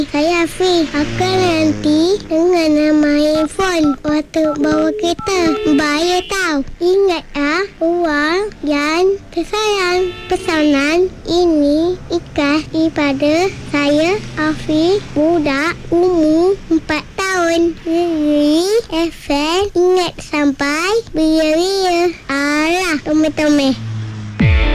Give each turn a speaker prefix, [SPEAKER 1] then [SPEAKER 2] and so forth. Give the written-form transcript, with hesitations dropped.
[SPEAKER 1] Saya Afiq. Akan nanti dengan main phone waktu bawa kereta. Bahaya tau. Ingat uang dan tersayang. Pesanan ini ikhlas daripada saya Afiq, budak umur 4 tahun. FM ingat sampai beria-beria. Alah, tome-tome.